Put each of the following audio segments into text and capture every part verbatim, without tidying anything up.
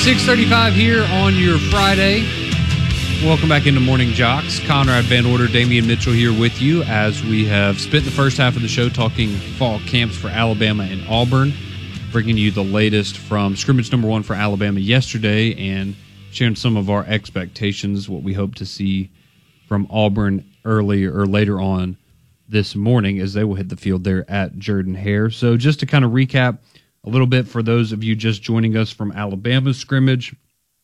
six thirty-five here on your Friday. Welcome back into Morning Jocks. Conrad Van Order, Damian Mitchell here with you as we have spent the first half of the show talking fall camps for Alabama and Auburn, bringing you the latest from scrimmage number one for Alabama yesterday and sharing some of our expectations, what we hope to see from Auburn early or later on this morning as they will hit the field there at Jordan-Hare. So just to kind of recap a little bit for those of you just joining us from Alabama's scrimmage,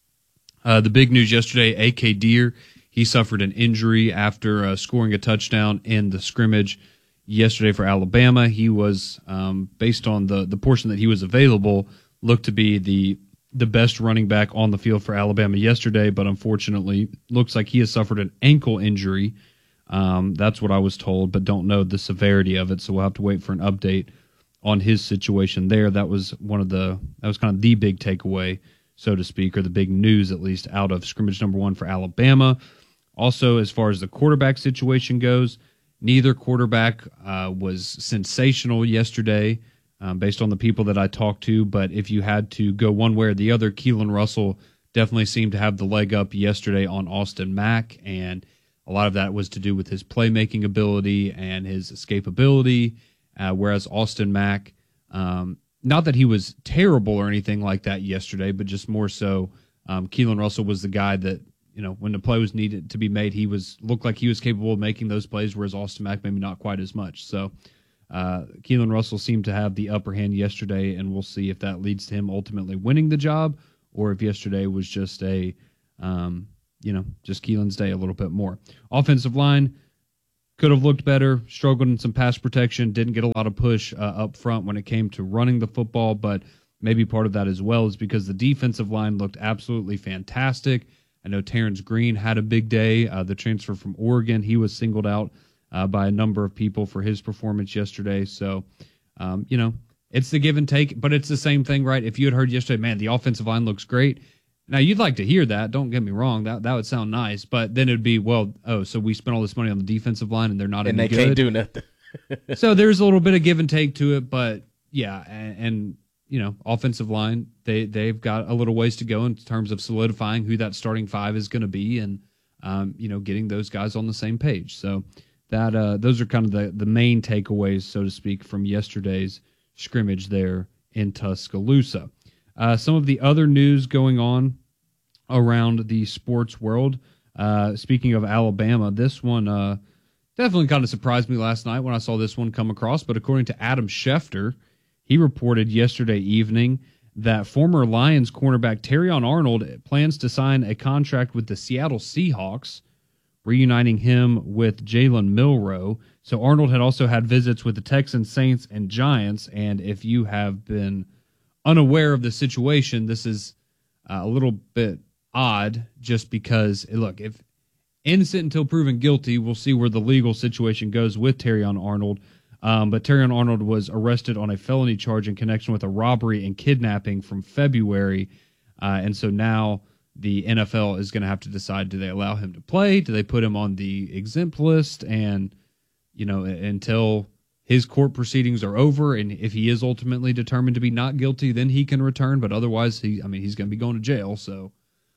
uh, the big news yesterday, A K. Deer, he suffered an injury after uh, scoring a touchdown in the scrimmage yesterday for Alabama. He was, um, based on the, the portion that he was available, looked to be the the best running back on the field for Alabama yesterday, but unfortunately looks like he has suffered an ankle injury. Um, that's what I was told, but don't know the severity of it, so we'll have to wait for an update on his situation there. That was one of the, that was kind of the big takeaway, so to speak, or the big news, at least, out of scrimmage number one for Alabama. Also, as far as the quarterback situation goes, neither quarterback uh, was sensational yesterday, um, based on the people that I talked to, but if you had to go one way or the other, Keelan Russell definitely seemed to have the leg up yesterday on Austin Mack, and a lot of that was to do with his playmaking ability and his escapability, uh, whereas Austin Mack, um, not that he was terrible or anything like that yesterday, but just more so um, Keelan Russell was the guy that, you know, when the play was needed to be made, he was looked like he was capable of making those plays, whereas Austin Mack maybe not quite as much. So uh, Keelan Russell seemed to have the upper hand yesterday, and we'll see if that leads to him ultimately winning the job or if yesterday was just a um, – you know, just Keelan's day a little bit more. Offensive line could have looked better, struggled in some pass protection, didn't get a lot of push uh, up front when it came to running the football, but maybe part of that as well is because the defensive line looked absolutely fantastic. I know Terrence Green had a big day, uh, the transfer from Oregon. He was singled out uh, by a number of people for his performance yesterday. So, um, you know, it's the give and take, but it's the same thing, right? If you had heard yesterday, man, the offensive line looks great, now, you'd like to hear that. Don't get me wrong. That that would sound nice. But then it'd be, well, oh, so we spent all this money on the defensive line and they're not and any good. And they can't do nothing. So there's a little bit of give and take to it. But, yeah, and, and, you know, offensive line, they, they've got a little ways to go in terms of solidifying who that starting five is going to be and, um, you know, getting those guys on the same page. So that uh, those are kind of the, the main takeaways, so to speak, from yesterday's scrimmage there in Tuscaloosa. Uh, some of the other news going on around the sports world, uh, speaking of Alabama, this one uh, definitely kind of surprised me last night when I saw this one come across, but according to Adam Schefter, he reported yesterday evening that former Lions cornerback Terrion Arnold plans to sign a contract with the Seattle Seahawks, reuniting him with Jalen Milroe. So Arnold had also had visits with the Texans, Saints, and Giants, and if you have been unaware of the situation, this is uh, a little bit odd just because, look, if innocent until proven guilty, we'll see where the legal situation goes with Terrion Arnold. Um, but Terrion Arnold was arrested on a felony charge in connection with a robbery and kidnapping from February. Uh, and so now the N F L is going to have to decide, do they allow him to play? Do they put him on the exempt list? And, you know, until his court proceedings are over, and if he is ultimately determined to be not guilty, then he can return. But otherwise, he, I mean, he's going to be going to jail. So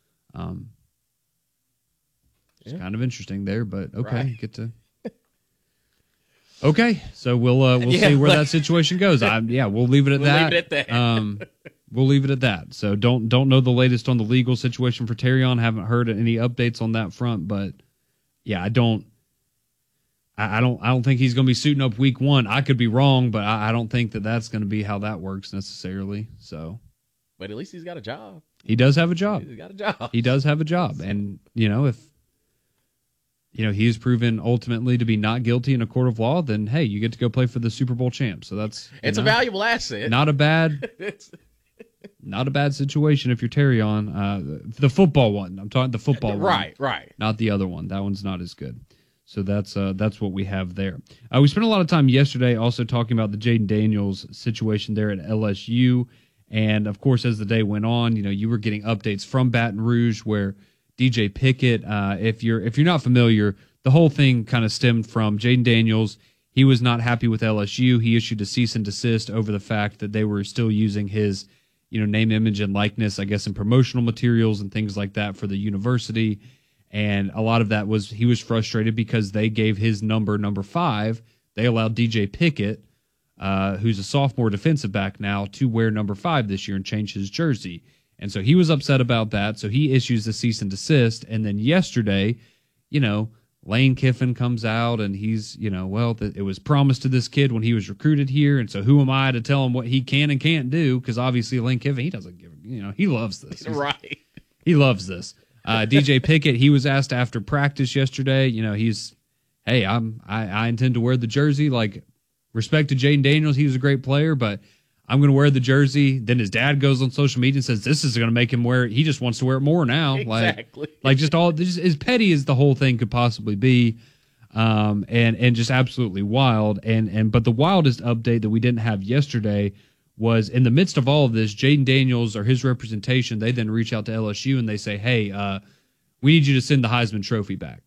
um, it's yeah. kind of interesting there. But okay, right. get to. Okay, so we'll uh, we'll yeah, see where like, that situation goes. I, yeah, we'll leave it at we'll that. Leave it at that. um, we'll leave it at that. So don't don't know the latest on the legal situation for Terrion. Haven't heard any updates on that front. But yeah, I don't. I don't I don't think he's going to be suiting up week one. I could be wrong, but I, I don't think that that's going to be how that works necessarily. So, but at least he's got a job. He does have a job. He's got a job. He does have a job. And, you know, if, you know, he's proven ultimately to be not guilty in a court of law, then, hey, you get to go play for the Super Bowl champ. So that's it's know, a valuable asset. Not a bad not a bad situation if you're Terrion. Uh, the football one. I'm talking the football one. Right, right. Not the other one. That one's not as good. So that's uh, that's what we have there. Uh, we spent a lot of time yesterday also talking about the Jaden Daniels situation there at L S U. And, of course, as the day went on, you know, you were getting updates from Baton Rouge where D J Pickett, uh, if you're if you're not familiar, the whole thing kind of stemmed from Jaden Daniels. He was not happy with L S U. He issued a cease and desist over the fact that they were still using his you know, name, image, and likeness, I guess, in promotional materials and things like that for the university. And a lot of that was he was frustrated because they gave his number, number five. They allowed D J Pickett, uh, who's a sophomore defensive back now, to wear number five this year and change his jersey. And so he was upset about that. So he issues the cease and desist. And then yesterday, you know, Lane Kiffin comes out and he's, you know, well, th- it was promised to this kid when he was recruited here. And so who am I to tell him what he can and can't do? Because obviously Lane Kiffin, he doesn't give, you know, he loves this. He's, right. He loves this. Uh, D J Pickett, he was asked after practice yesterday, you know, he's, hey, I'm, I, I intend to wear the jersey. Like, respect to Jaden Daniels. He was a great player, but I'm going to wear the jersey. Then his dad goes on social media and says, this is going to make him wear it. He just wants to wear it more now. Exactly. Like, like just all, just as petty as the whole thing could possibly be. Um, and, and just absolutely wild. And, and, but the wildest update that we didn't have yesterday was in the midst of all of this, Jaden Daniels or his representation, they then reach out to L S U and they say, hey, uh, we need you to send the Heisman Trophy back.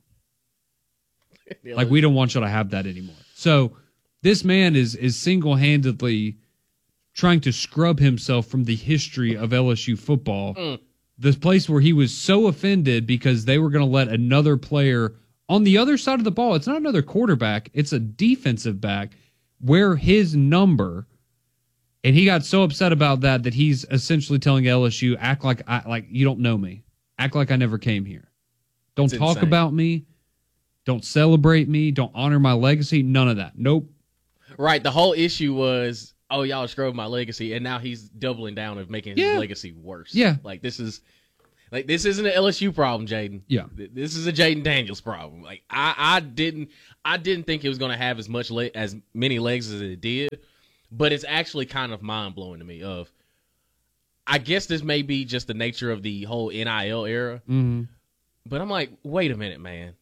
Like, we don't want you to have that anymore. So this man is, is single-handedly trying to scrub himself from the history of L S U football, mm. this place where he was so offended because they were going to let another player on the other side of the ball, it's not another quarterback, it's a defensive back, wear his number, and he got so upset about that that he's essentially telling L S U, act like I, like you don't know me. Act like I never came here. Don't That's talk insane. about me. Don't celebrate me. Don't honor my legacy. None of that. Nope. Right. The whole issue was, oh, y'all scrubbed my legacy, and now he's doubling down of making his yeah. legacy worse. Yeah. Like, this is like this isn't an L S U problem, Jaden. Yeah. This is a Jaden Daniels problem. Like, I, I didn't I didn't think it was going to have as much le- as many legs as it did, but it's actually kind of mind-blowing to me of, I guess this may be just the nature of the whole N I L era, mm-hmm. but I'm like, wait a minute, man.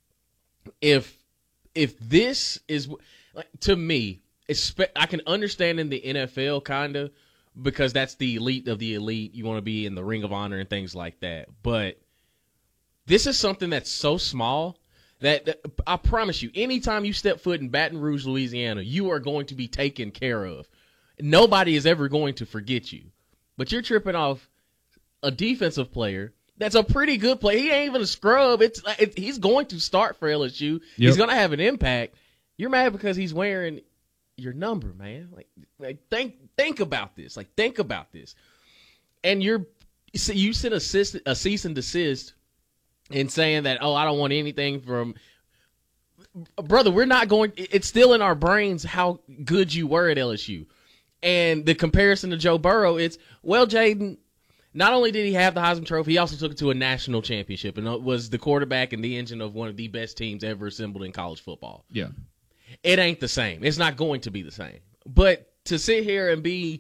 If if this is, like, to me, I can understand in the N F L kind of, because that's the elite of the elite. You want to be in the Ring of Honor and things like that. But this is something that's so small that, that I promise you, anytime you step foot in Baton Rouge, Louisiana, you are going to be taken care of. Nobody is ever going to forget you. But you're tripping off a defensive player that's a pretty good player. He ain't even a scrub. It's it, he's going to start for L S U. Yep. He's going to have an impact. You're mad because he's wearing your number, man. Like, like think think about this. Like, think about this. And you're so you sent a, cease, a cease and desist in saying that, oh, I don't want anything from brother. We're not going. It's still in our brains how good you were at L S U. And the comparison to Joe Burrow, it's, well, Jaden, not only did he have the Heisman Trophy, he also took it to a national championship and was the quarterback and the engine of one of the best teams ever assembled in college football. Yeah. It ain't the same. It's not going to be the same. But to sit here and be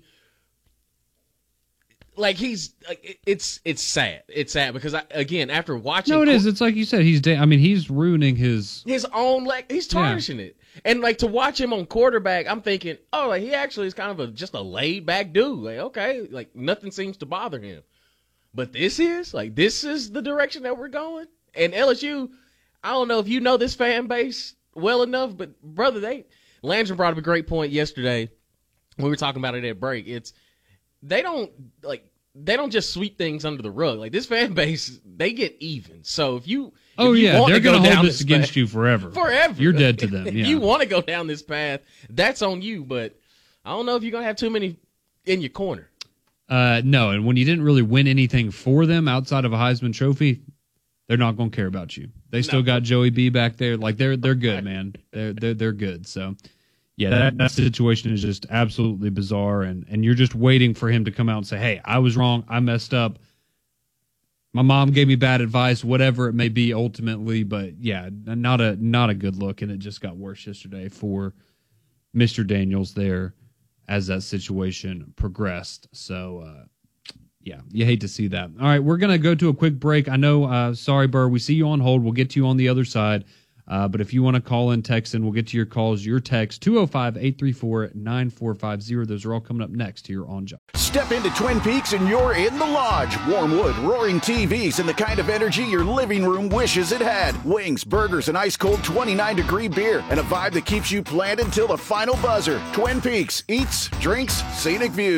like, he's like, it's it's sad. It's sad because, I, again, after watching. No, it is. It's like you said. He's. Da- I mean, he's ruining his his own leg. He's tarnishing yeah. it. And, like, to watch him on quarterback, I'm thinking, oh, like, he actually is kind of a just a laid-back dude. Like, okay, like, nothing seems to bother him. But this is, like, this is the direction that we're going. And L S U, I don't know if you know this fan base well enough, but, brother, they – Landry brought up a great point yesterday when we were talking about it at break. It's – they don't, like – they don't just sweep things under the rug. Like, this fan base, they get even. So if you – Oh, if you yeah, they're going to hold this this against path, you forever. Forever. You're dead to them. If yeah. you want to go down this path, that's on you. But I don't know if you're going to have too many in your corner. Uh, no, and when you didn't really win anything for them outside of a Heisman Trophy, they're not going to care about you. They still no. got Joey B back there. Like, they're they're good, man. They're they're they're good. So, yeah, that, that situation is just absolutely bizarre, and, and you're just waiting for him to come out and say, hey, I was wrong. I messed up. My mom gave me bad advice, whatever it may be ultimately, but yeah, not a not a good look, and it just got worse yesterday for Mister Daniels there as that situation progressed. So, uh, yeah, you hate to see that. All right, we're going to go to a quick break. I know, uh, sorry, Burr, we see you on hold. We'll get to you on the other side. Uh, but if you want to call in, text in, we'll get to your calls, your text, two oh five, eight three four, nine four five zero. Those are all coming up next here on Jock. Step into Twin Peaks and you're in the lodge. Warm wood, roaring T Vs, and the kind of energy your living room wishes it had. Wings, burgers, and ice-cold twenty-nine degree beer, and a vibe that keeps you planted till the final buzzer. Twin Peaks, eats, drinks, scenic views.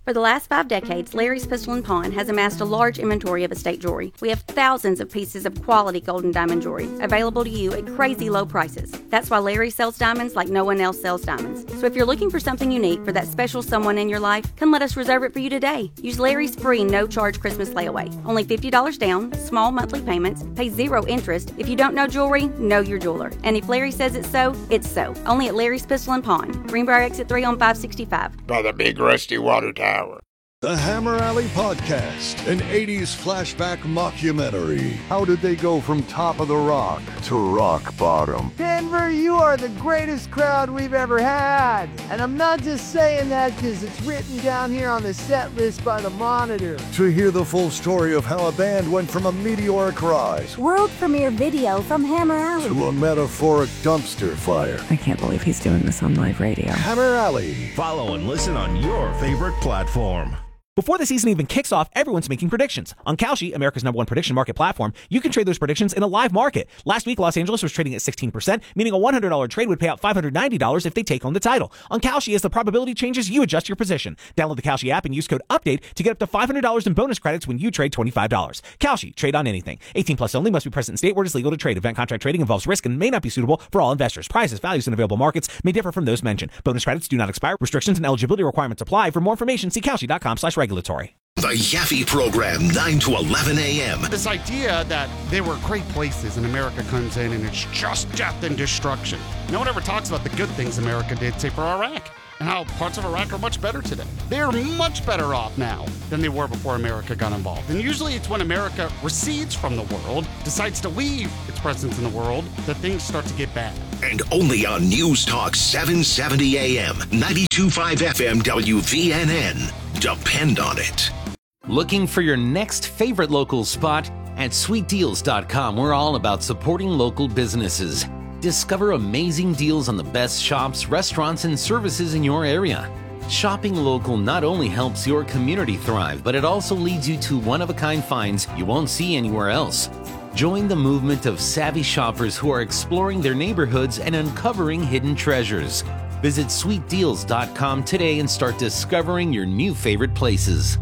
For the last five decades, Larry's Pistol and Pawn has amassed a large inventory of estate jewelry. We have thousands of pieces of quality gold and diamond jewelry available to you at crazy low prices. That's why Larry sells diamonds like no one else sells diamonds. So if you're looking for something unique for that special someone in your life, come let us reserve it for you today. Use Larry's free no-charge Christmas layaway. Only fifty dollars down, small monthly payments, pay zero interest. If you don't know jewelry, know your jeweler. And if Larry says it's so, it's so. Only at Larry's Pistol and Pawn, Greenbrier Exit three on five sixty-five. By the big rusty water tower. The Hammer Alley Podcast, an eighties flashback mockumentary. How did they go from top of the rock to rock bottom? Denver, you are the greatest crowd we've ever had. And I'm not just saying that because it's written down here on the set list by the Monitor. To hear the full story of how a band went from a meteoric rise, world premiere video from Hammer Alley, to a metaphoric dumpster fire. I can't believe he's doing this on live radio. Hammer Alley. Follow and listen on your favorite platform. Before the season even kicks off, everyone's making predictions. On Kalshi, America's number one prediction market platform, you can trade those predictions in a live market. Last week, Los Angeles was trading at sixteen percent, meaning a one hundred dollars trade would pay out five hundred ninety dollars if they take home the title. On Kalshi, as the probability changes, you adjust your position. Download the Kalshi app and use code UPDATE to get up to five hundred dollars in bonus credits when you trade twenty-five dollars. Kalshi, trade on anything. eighteen plus only, must be present in state where it is legal to trade. Event contract trading involves risk and may not be suitable for all investors. Prices, values, and available markets may differ from those mentioned. Bonus credits do not expire. Restrictions and eligibility requirements apply. For more information, see Kalshi.com slash regulatory. The Yaffe Program, nine to eleven a.m. This idea that there were great places and America comes in and it's just death and destruction. No one ever talks about the good things America did, say, for Iraq, and how parts of Iraq are much better today. They're much better off now than they were before America got involved. And usually it's when America recedes from the world, decides to leave its presence in the world, that things start to get bad. And only on News Talk seven seventy a.m., ninety-two point five F M W V N N. Depend on it. Looking for your next favorite local spot? At sweet deals dot com, we're all about supporting local businesses. Discover amazing deals on the best shops, restaurants, and services in your area. Shopping local not only helps your community thrive, but it also leads you to one-of-a-kind finds you won't see anywhere else. Join the movement of savvy shoppers who are exploring their neighborhoods and uncovering hidden treasures. Visit sweet deals dot com today and start discovering your new favorite places.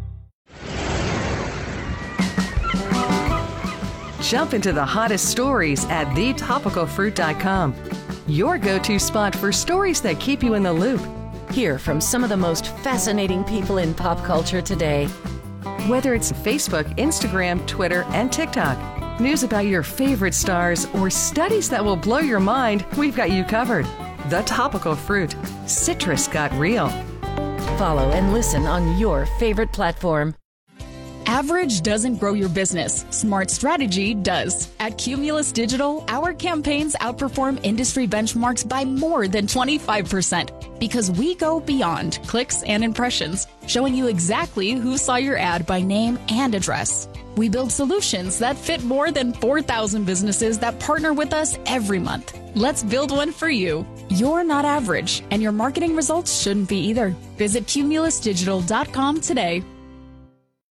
Jump into the hottest stories at the topical fruit dot com. Your go-to spot for stories that keep you in the loop. Hear from some of the most fascinating people in pop culture today. Whether it's Facebook, Instagram, Twitter, and TikTok, news about your favorite stars, or studies that will blow your mind, we've got you covered. The Topical Fruit. Citrus got real. Follow and listen on your favorite platform. Average doesn't grow your business. Smart strategy does. At Cumulus Digital, our campaigns outperform industry benchmarks by more than twenty-five percent because we go beyond clicks and impressions, showing you exactly who saw your ad by name and address. We build solutions that fit more than four thousand businesses that partner with us every month. Let's build one for you. You're not average, and your marketing results shouldn't be either. Visit Cumulus Digital dot com today.